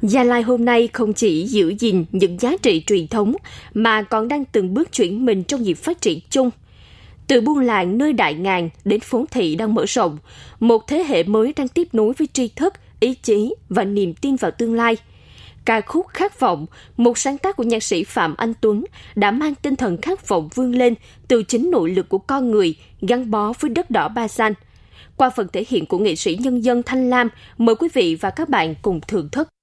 Gia Lai hôm nay không chỉ giữ gìn những giá trị truyền thống mà còn đang từng bước chuyển mình trong nhịp phát triển chung. Từ buôn làng nơi đại ngàn đến phố thị đang mở rộng, một thế hệ mới đang tiếp nối với tri thức, ý chí và niềm tin vào tương lai. Ca khúc Khát vọng, một sáng tác của nhạc sĩ Phạm Anh Tuấn, đã mang tinh thần khát vọng vươn lên từ chính nội lực của con người gắn bó với đất đỏ Ba San. Qua phần thể hiện của nghệ sĩ nhân dân Thanh Lam, mời quý vị và các bạn cùng thưởng thức.